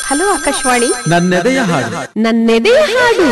Hello Akashvani. ನನ್ನೆದೆಯ ಹಾಡು. ನನ್ನೆದೆಯ ಹಾಡು.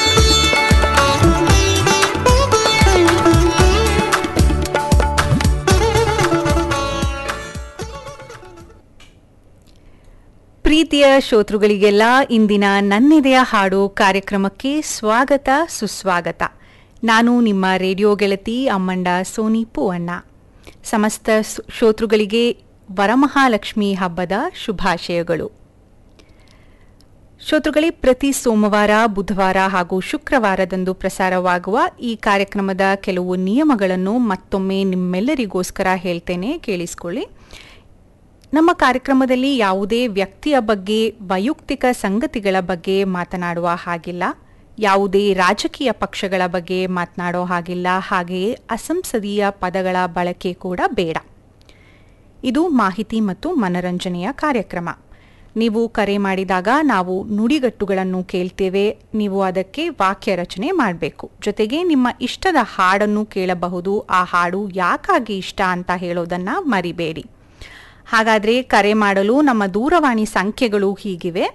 ಪ್ರೀತಿಯ ಶ್ರೋತೃಗಳಿಗೆಲ್ಲ ಇಂದಿನ ನನ್ನೆದೆಯ ಹಾಡು ಕಾರ್ಯಕ್ರಮಕ್ಕೆ ಸ್ವಾಗತ ಸುಸ್ವಾಗತ. ನಾನು ನಿಮ್ಮ ರೇಡಿಯೋ ಗೆಳತಿ ಅಮ್ಮಂಡ ಸೋನಿ ಪೂವಣ್ಣ. ಸಮಸ್ತ ಶ್ರೋತೃಗಳಿಗೆ ವರಮಹಾಲಕ್ಷ್ಮಿ ಹಬ್ಬದ ಶುಭಾಶಯಗಳು. ಶ್ರೋತೃಗಳೇ, ಪ್ರತಿ ಸೋಮವಾರ, ಬುಧವಾರ ಹಾಗೂ ಶುಕ್ರವಾರದಂದು ಪ್ರಸಾರವಾಗುವ ಈ ಕಾರ್ಯಕ್ರಮದ ಕೆಲವು ನಿಯಮಗಳನ್ನು ಮತ್ತೊಮ್ಮೆ ನಿಮ್ಮೆಲ್ಲರಿಗೋಸ್ಕರ ಹೇಳ್ತೇನೆ, ಕೇಳಿಸ್ಕೊಳ್ಳಿ. ನಮ್ಮ ಕಾರ್ಯಕ್ರಮದಲ್ಲಿ ಯಾವುದೇ ವ್ಯಕ್ತಿಯ ಬಗ್ಗೆ, ವೈಯಕ್ತಿಕ ಸಂಗತಿಗಳ ಬಗ್ಗೆ ಮಾತನಾಡುವ ಹಾಗಿಲ್ಲ, ಯಾವುದೇ ರಾಜಕೀಯ ಪಕ್ಷಗಳ ಬಗ್ಗೆ ಮಾತನಾಡೋ ಹಾಗಿಲ್ಲ, ಹಾಗೆಯೇ ಅಸಂಸದೀಯ ಪದಗಳ ಬಳಕೆ ಕೂಡ ಬೇಡ. ಇದು ಮಾಹಿತಿ ಮತ್ತು ಮನರಂಜನೆಯ ಕಾರ್ಯಕ್ರಮ. ನೀವು ಕರೆ ಮಾಡಿದಾಗ ನಾವು ನುಡಿಗಟ್ಟುಗಳನ್ನು ಕೇಳ್ತೇವೆ, ನೀವು ಅದಕ್ಕೆ ವಾಕ್ಯ ರಚನೆ ಮಾಡಬೇಕು. ಜೊತೆಗೆ ನಿಮ್ಮ ಇಷ್ಟದ ಹಾಡನ್ನು ಕೇಳಬಹುದು. ಆ ಹಾಡು ಯಾಕಾಗಿ ಇಷ್ಟ ಅಂತ ಹೇಳೋದನ್ನು ಮರಿಬೇಡಿ. ಹಾಗಾದರೆ ಕರೆ ಮಾಡಲು ನಮ್ಮ ದೂರವಾಣಿ ಸಂಖ್ಯೆಗಳು ಹೀಗಿವೆ: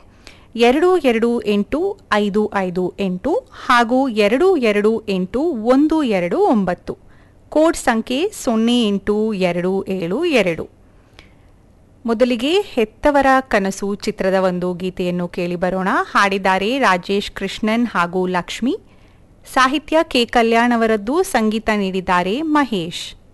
228558 ಹಾಗೂ 228129. ಕೋಡ್ ಸಂಖ್ಯೆ 08272. ಮೊದಲಿಗೆ ಹೆತ್ತವರ ಕನಸು ಚಿತ್ರದ ಒಂದು ಗೀತೆಯನ್ನು ಕೇಳಿ ಬರೋಣ. ಹಾಡಿದ್ದಾರೆ ರಾಜೇಶ್ ಕೃಷ್ಣನ್ ಹಾಗೂ ಲಕ್ಷ್ಮಿ. ಸಾಹಿತ್ಯ ಕೆ. ಕಲ್ಯಾಣ್ ಅವರದ್ದು, ಸಂಗೀತ ನೀಡಿದ್ದಾರೆ ಮಹೇಶ್.